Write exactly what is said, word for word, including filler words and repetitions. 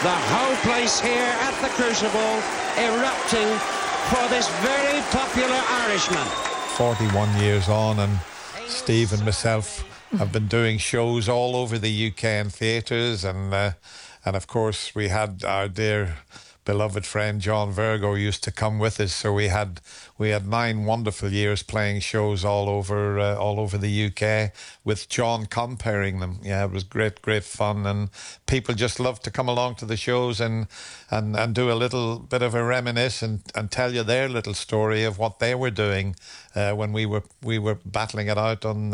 The whole place here at the Crucible erupting for this very popular Irishman. forty-one years on, and Steve and myself have been doing shows all over the U K in theatres, and uh, and of course we had our dear beloved friend John Virgo used to come with us, so we had we had nine wonderful years playing shows all over uh, all over the U K with John comparing them. Yeah, it was great, great fun, and people just loved to come along to the shows and and, and do a little bit of a reminisce and, and tell you their little story of what they were doing uh, when we were we were battling it out on